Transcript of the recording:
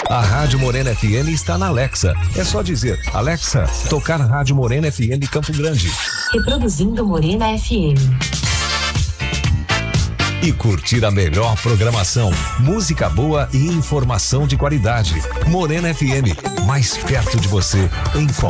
A Rádio Morena FM está na Alexa. É só dizer, Alexa, tocar Rádio Morena FM Campo Grande. Reproduzindo Morena FM. E curtir a melhor programação, música boa e informação de qualidade. Morena FM, mais perto de você em qualquer